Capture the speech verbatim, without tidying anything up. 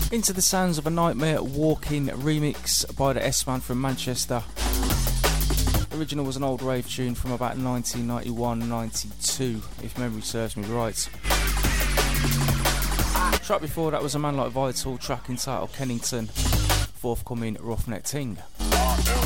Into the sounds of a Nightmare Walking remix by the S-Man from Manchester. The original was an old rave tune from about nineteen ninety-one ninety-two, if memory serves me right. Track before that was a Man Like Vital, track entitled Kennington, forthcoming Roughneck Ting.